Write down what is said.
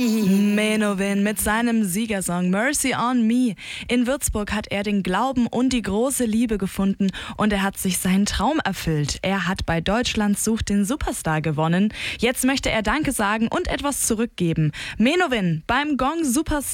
Menowin mit seinem Siegersong Mercy on Me. In Würzburg hat er den Glauben und die große Liebe gefunden und er hat sich seinen Traum erfüllt. Er hat bei Deutschland sucht den Superstar gewonnen. Jetzt möchte er Danke sagen und etwas zurückgeben. Menowin beim Gong Superstar.